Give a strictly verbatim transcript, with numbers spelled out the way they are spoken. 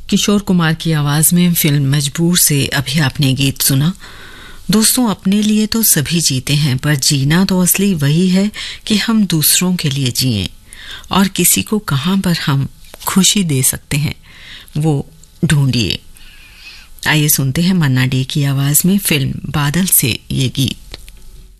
किशोर कुमार की आवाज में फिल्म मजबूर से अभी आपने गीत सुना। दोस्तों, अपने लिए तो सभी जीते हैं, पर जीना तो असली वही है कि हम दूसरों के लिए जिएं और किसी को कहां पर हम खुशी दे सकते हैं वो ढूंढिए। आइए सुनते हैं मन्ना डे की आवाज में फिल्म बादल से ये गीत।